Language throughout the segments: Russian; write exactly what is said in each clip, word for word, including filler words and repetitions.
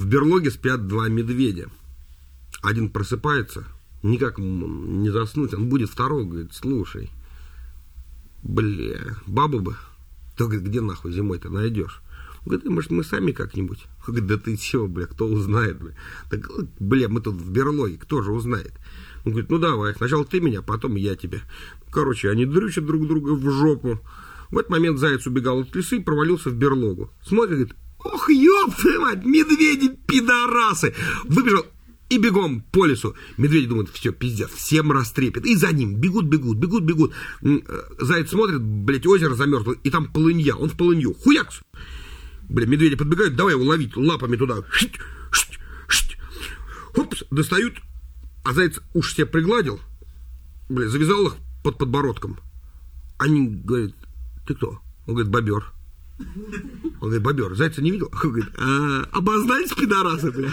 берлоге спят два медведя. Один просыпается, никак не заснуть, он будет второго, говорит, слушай, бля, бабу бы, то, говорит, где нахуй зимой-то найдешь? Он говорит, может, мы сами как-нибудь? Он говорит, да ты чего, бля, кто узнает, бля? Так, бля, мы тут в берлоге, кто же узнает? Он говорит, ну давай, сначала ты меня, потом я тебя. Короче, они дрючат друг друга в жопу. В этот момент заяц убегал от лисы и провалился в берлогу. Смотрит, говорит, ох, ёб твою мать, медведи-пидорасы! Выбежал и бегом по лесу. Медведи думают, все, пиздец, всем растрепет. И за ним бегут, бегут, бегут, бегут. Заяц смотрит, блядь, озеро замерзло, и там полынья, он в полынью. Хуякс! Бля, медведи подбегают, давай его ловить лапами туда. Шить, шить, шить. Хопс, достают, а заяц уши себе пригладил, бля, завязал их под подбородком. Они говорят, ты кто? Он говорит, бобер. Он говорит, бобер, зайца не видел? Он говорит, а, обознались, пидорасы, бля.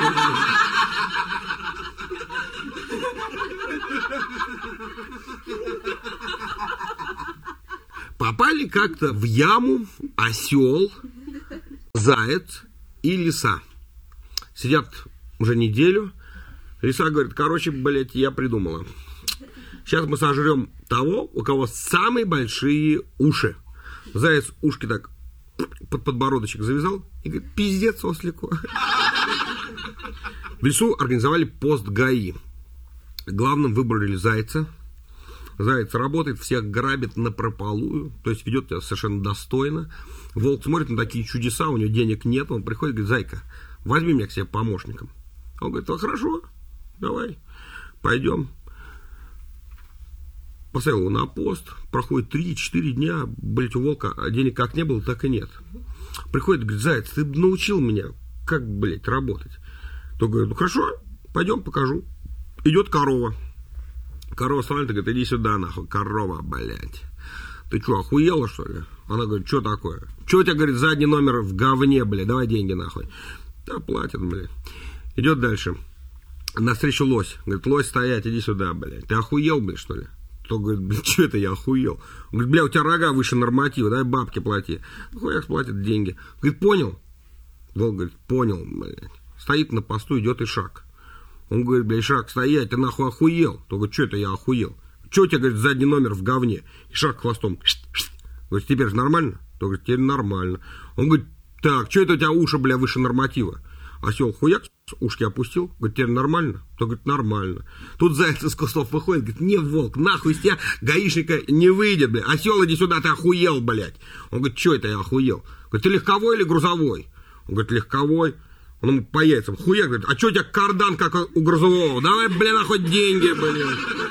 Попали как-то в яму осел, заяц и лиса. Сидят уже неделю. Лиса говорит, короче, блядь, я придумала. Сейчас мы сожрем того, у кого самые большие уши. Заяц ушки так под подбородочек завязал и говорит, пиздец ослику. В лесу организовали пост ГАИ. Главным выбрали зайца. Заяц работает, всех грабит напропалую, то есть ведет себя совершенно достойно. Волк смотрит на такие чудеса, у него денег нет, он приходит и говорит, зайка, возьми меня к себе помощником. Он говорит, а хорошо, давай, пойдем. Поставил его на пост, проходит три-четыре дня, блядь, у волка денег как не было, так и нет. Приходит, говорит, заяц, ты научил меня, как, блядь, работать. То говорит, ну хорошо, пойдем, покажу. Идет корова. Корова смотрит и говорит, иди сюда, нахуй, корова, блядь. Ты что, охуела, что ли? Она говорит, что такое? Что у тебя, говорит, задний номер в говне, блядь, давай деньги, нахуй. Да, платят, блядь. Идет дальше. Навстречу лось. Говорит, лось, стоять, иди сюда, блядь. Ты охуел, блядь, что ли? Кто говорит, блядь, что это я охуел? Он говорит, бля, у тебя рога выше норматива, дай бабки плати. Хуяк платит деньги. Говорит, понял? Волк говорит, понял, блядь. Стоит на посту, идет и шаг. Он говорит, блядь, Ишак, стоять, ты нахуй охуел. То говорит, что это я охуел? Что у тебя, говорит, задний номер в говне? Ишак хвостом. Говорит, теперь же нормально? То говорит, теперь нормально. Он говорит, так, что это у тебя уши, бля, выше норматива? Осел хуяк, ушки опустил. Говорит, теперь нормально? То говорит, нормально. Тут заяц из кустов выходит, говорит, не, волк, нахуй из тебя гаишника не выйдет, бля. Осел, иди сюда, ты охуел, блядь. Он говорит, что это я охуел? Говорит, ты легковой или грузовой? Он говорит, легковой. Он ему по яйцам. Хуя, говорит, а что у тебя кардан, как у грузового? Давай, бля, нахуй деньги, блядь.